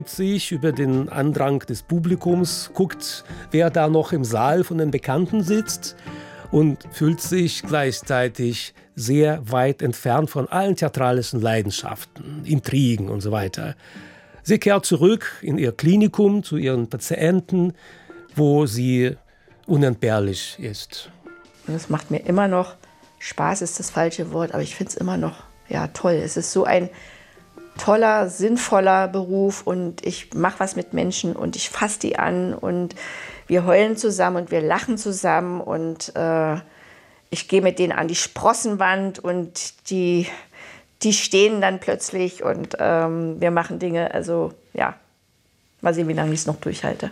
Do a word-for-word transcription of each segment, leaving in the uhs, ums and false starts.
Sich über den Andrang des Publikums, guckt, wer da noch im Saal von den Bekannten sitzt und fühlt sich gleichzeitig sehr weit entfernt von allen theatralischen Leidenschaften, Intrigen und so weiter. Sie kehrt zurück in ihr Klinikum zu ihren Patienten, wo sie unentbehrlich ist. Es macht mir immer noch, Spaß ist das falsche Wort, aber ich finde es immer noch ja, toll. Es ist so ein toller, sinnvoller Beruf und ich mache was mit Menschen und ich fasse die an und wir heulen zusammen und wir lachen zusammen und äh, ich gehe mit denen an die Sprossenwand und die, die stehen dann plötzlich und ähm, wir machen Dinge, also ja, mal sehen, wie lange ich es noch durchhalte.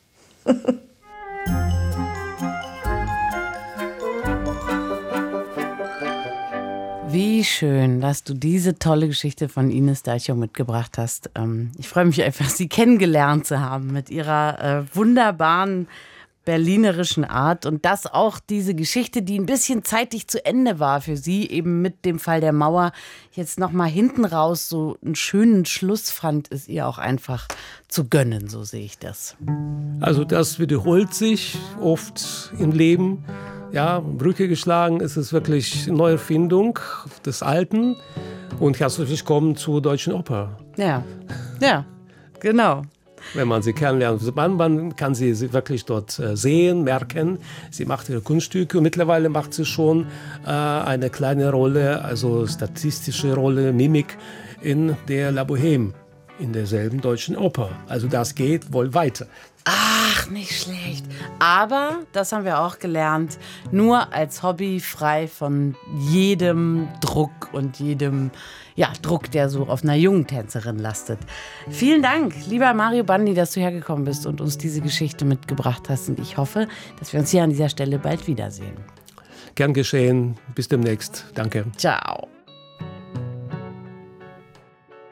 Wie schön, dass du diese tolle Geschichte von Ines Deichow mitgebracht hast. Ich freue mich einfach, sie kennengelernt zu haben mit ihrer äh, wunderbaren berlinerischen Art und dass auch diese Geschichte, die ein bisschen zeitig zu Ende war für sie, eben mit dem Fall der Mauer, jetzt nochmal hinten raus so einen schönen Schluss fand, ist ihr auch einfach zu gönnen, so sehe ich das. Also das wiederholt sich oft im Leben. Ja, Brücke geschlagen ist es wirklich eine Neuerfindung des Alten. Und herzlich willkommen zur Deutschen Oper. Ja, ja, genau. Wenn man sie kennenlernt, man, man kann sie, sie wirklich dort äh, sehen, merken. Sie macht ihre Kunststücke und mittlerweile macht sie schon äh, eine kleine Rolle, also statistische Rolle, Mimik in der La Bohème, in derselben Deutschen Oper. Also das geht wohl weiter. Ach, nicht schlecht. Aber, das haben wir auch gelernt, nur als Hobby, frei von jedem Druck und jedem ja, Druck, der so auf einer jungen Tänzerin lastet. Vielen Dank, lieber Mario Bandi, dass du hergekommen bist und uns diese Geschichte mitgebracht hast. Und ich hoffe, dass wir uns hier an dieser Stelle bald wiedersehen. Gern geschehen. Bis demnächst. Danke. Ciao.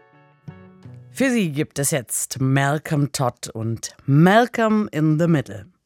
Für Sie gibt es jetzt Malcolm Todd und Malcolm in the Middle.